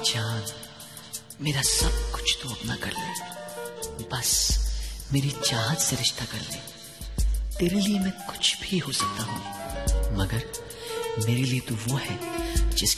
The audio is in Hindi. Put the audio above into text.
जान, मेरा सब कुछ तू अपना कर ले, बस मेरी चाहत से रिश्ता कर ले। तेरे लिए मैं कुछ भी हो सकता हूँ, मगर मेरे लिए तू वो है जिसकी